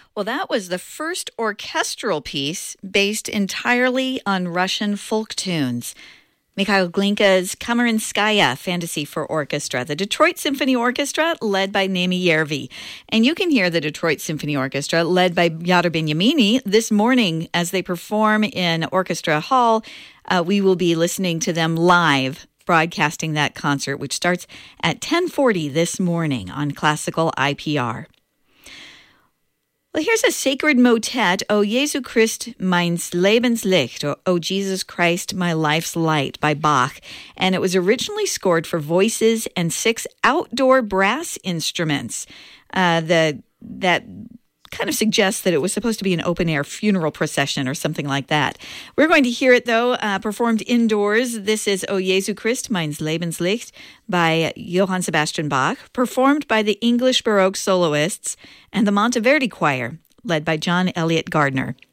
Well, that was the first orchestral piece based entirely on Russian folk tunes. Mikhail Glinka's Kameranskaya Fantasy for Orchestra, the Detroit Symphony Orchestra, led by Naimi Yervi. And you can hear the Detroit Symphony Orchestra, led by Yadar Benyamini, this morning as they perform in Orchestra Hall. We will be listening to them live, broadcasting that concert, which starts at 10:40 this morning on Classical IPR. Well, here's a sacred motet, O Jesu Christ, mein Lebenslicht, or O Jesus Christ, my life's light, by Bach. And it was originally scored for voices and 6 outdoor brass instruments. That kind of suggests that it was supposed to be an open-air funeral procession or something like that. We're going to hear it, though, performed indoors. This is O Jesu Christ, mein Lebenslicht by Johann Sebastian Bach, performed by the English Baroque soloists and the Monteverdi Choir, led by John Elliott Gardner.